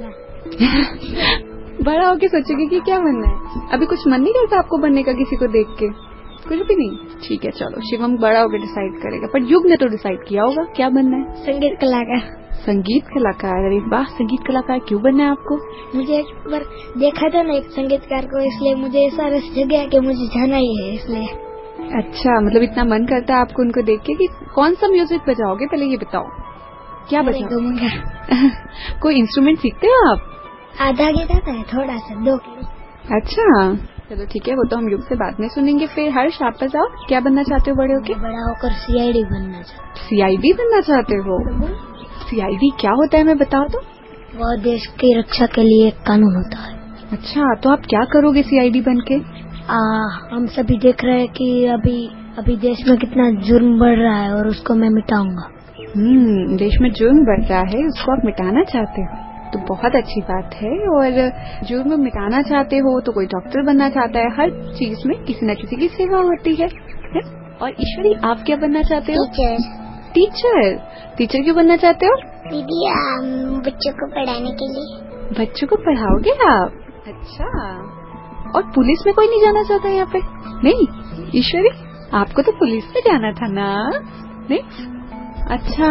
बनना। बड़ा होके सोचोगे कि क्या बनना है? अभी कुछ मन नहीं करता आपको बनने का किसी को देख के? कुछ भी नहीं? ठीक है, चलो शिवम बड़ा होकर डिसाइड करेगा। पर युग ने तो डिसाइड किया होगा क्या बनना है। संगीत कलाकार। संगीत कलाकार? अरे वाह, संगीत कलाकार क्यों बनना है आपको? मुझे एक बार देखा था ना एक संगीतकार को, इसलिए मुझे ऐसा रस जगा कि मुझे जाना ही है इसलिए। अच्छा, मतलब इतना मन करता है आपको उनको देख के कि कौन सा म्यूजिक बजाओगे? पहले ये बताओ, क्या बजाओगे? कोई इंस्ट्रूमेंट सीखते हो आप? आधा गीत आता है, थोड़ा सा 2 किलो। अच्छा, चलो ठीक है, वो तो हम युग से बाद में सुनेंगे। फिर हर्ष आप बताओ, क्या बनना चाहते हो बड़े होके? बड़ा होकर CID बनना चाहता हूँ। CID बनना चाहते हो? CID क्या होता है, मैं बताओ तो। वो देश की रक्षा के लिए एक कानून होता है। अच्छा, तो आप क्या करोगे CID बन के? हम सभी देख रहे हैं कि अभी देश में कितना जुर्म बढ़ रहा है और उसको मैं मिटाऊंगा। देश में जुर्म बढ़ रहा है, उसको आप मिटाना चाहते हो, तो बहुत अच्छी बात है। और जुर्म मिटाना चाहते हो तो कोई डॉक्टर बनना चाहता है। हर चीज में किसी न किसी की सेवा होती है? और ईश्वरी आप क्या बनना चाहते हो? टीचर। टीचर क्यों बनना चाहते हो? दीदी बच्चों को पढ़ाने के लिए। बच्चों को पढ़ाओगे आप? अच्छा, और पुलिस में कोई नहीं जाना चाहता यहाँ पे? नहीं ईश्वरी, आपको तो पुलिस में जाना था ना? नहीं? अच्छा,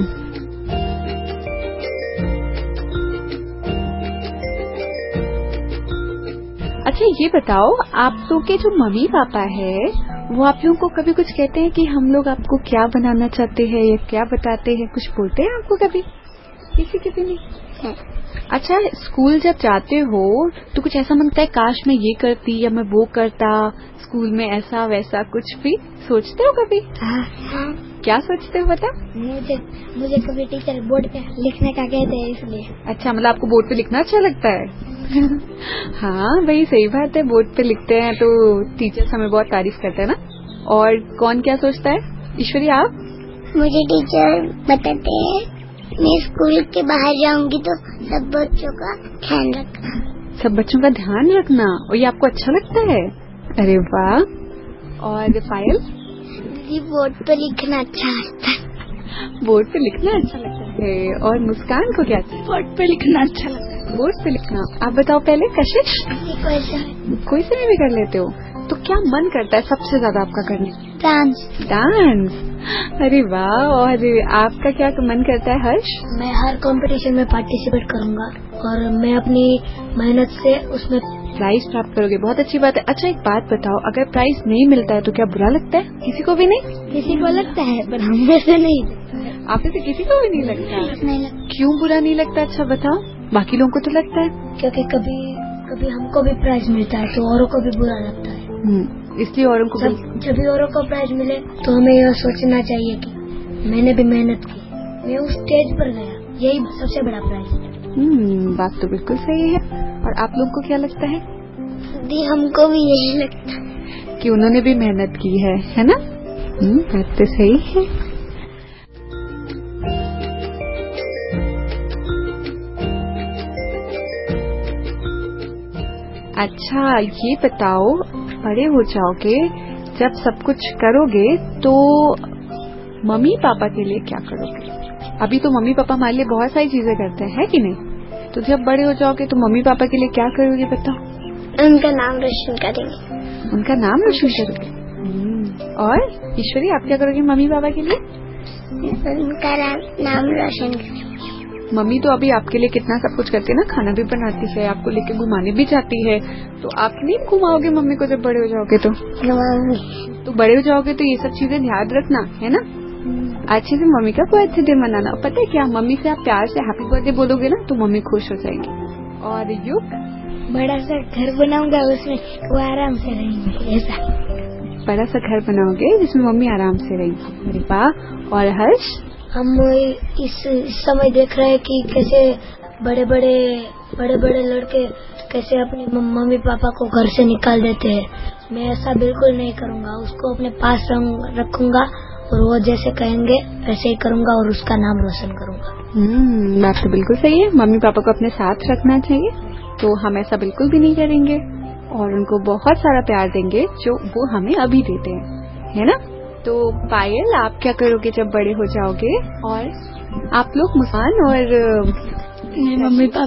अच्छा ये बताओ, आप लोग के जो मम्मी पापा है वो आप लोगों को कभी कुछ कहते हैं कि हम लोग आपको क्या बनाना चाहते हैं या क्या बताते हैं? कुछ बोलते हैं आपको कभी? किसी के भी नहीं? अच्छा, स्कूल जब जाते हो तो कुछ ऐसा मनता है काश मैं ये करती या मैं वो करता, स्कूल में ऐसा वैसा कुछ भी सोचते हो कभी? हाँ। क्या सोचते हो बता? मुझे कभी टीचर बोर्ड पे लिखने का कहते हैं इसलिए। अच्छा, मतलब आपको बोर्ड पे लिखना अच्छा लगता है? हाँ भाई, सही बात है, बोर्ड पे लिखते हैं तो टीचर्स हमें बहुत तारीफ करते हैं ना। और कौन क्या सोचता है? ईश्वरी आप? मुझे टीचर बताते हैं मैं स्कूल के बाहर जाऊंगी तो सब बच्चों का ध्यान रखना। सब बच्चों का ध्यान रखना, और ये आपको अच्छा लगता है? अरे वाह। और पायल? दीदी बोर्ड पे लिखना अच्छा लगता है। बोर्ड पे लिखना अच्छा लगता है। और मुस्कान को क्या? बोर्ड पे लिखना अच्छा लगता है। बोर्ड पे लिखना। आप बताओ पहले कशिश? कोई से भी कर लेते हो? तो क्या मन करता है सबसे ज्यादा आपका करने? डांस। डांस? अरे वाह। और आपका क्या मन करता है हर्ष? मैं हर कंपटीशन में पार्टिसिपेट करूंगा और मैं अपनी मेहनत से उसमें प्राइज प्राप्त करोगे। बहुत अच्छी बात है। अच्छा एक बात बताओ, अगर प्राइज नहीं मिलता है तो क्या बुरा लगता है? किसी को भी नहीं? किसी को लगता है पर हमें से नहीं। आप में से किसी को भी नहीं लगता? नहीं लगता। क्यों बुरा नहीं लगता? अच्छा बताओ, बाकी लोगों को तो लगता है। क्योंकि कभी हमको भी प्राइज मिलता है तो औरों को भी बुरा लगता है। इसलिए औरों को जब भी औरों को प्राइज मिले तो हमें यह सोचना चाहिए कि मैंने भी मेहनत की, मैं उस स्टेज पर गया, यही सबसे बड़ा प्राइज है। बात तो बिल्कुल सही है। और आप लोग को क्या लगता है? दी हमको भी यही लगता है कि उन्होंने भी मेहनत की है ना? बात तो सही है। अच्छा ये बताओ, बड़े हो जाओगे जब सब कुछ करोगे तो मम्मी पापा के लिए क्या करोगे? अभी तो मम्मी पापा हमारे लिए बहुत सारी चीजें करते हैं, है कि नहीं? तो जब बड़े हो जाओगे तो मम्मी पापा के लिए क्या करोगे बताओ? उनका नाम रोशन करेंगे। उनका नाम रोशन करोगे। और ईश्वरी आप क्या करोगे मम्मी पापा के लिए? उनका नाम रोशन करेंगे। मम्मी तो अभी आपके लिए कितना सब कुछ करती है ना, खाना भी बनाती है, आपको लेके घुमाने भी जाती है, तो आप नहीं घुमाओगे मम्मी को जब बड़े हो जाओगे? तो बड़े हो जाओगे तो ये सब चीजें ध्यान रखना है ना। अच्छे से मम्मी का बर्थडे मनाना। पता है क्या, मम्मी से आप प्यार से हैप्पी बर्थडे बोलोगे ना तो मम्मी खुश हो जाएगी। और युग? बड़ा सा घर बनाऊंगा, उसमें वो आराम से रहेंगे। ऐसा बड़ा सा घर बनाओगे जिसमें मम्मी आराम से रहेंगी। अरे वाह। और हर्ष? हम इस समय देख रहे हैं कि कैसे बड़े बड़े लड़के कैसे अपनी मम्मी पापा को घर से निकाल देते हैं। मैं ऐसा बिल्कुल नहीं करूंगा, उसको अपने पास रखूंगा और वो जैसे कहेंगे वैसे ही करूंगा और उसका नाम रोशन करूंगा। बात तो बिल्कुल सही है, मम्मी पापा को अपने साथ रखना चाहिए, तो हम ऐसा बिल्कुल भी नहीं करेंगे और उनको बहुत सारा प्यार देंगे जो वो हमें अभी देते हैं, है ना। तो पायल आप क्या करोगे जब बड़े हो जाओगे? और आप लोग मुस्कान और मम्मी पापा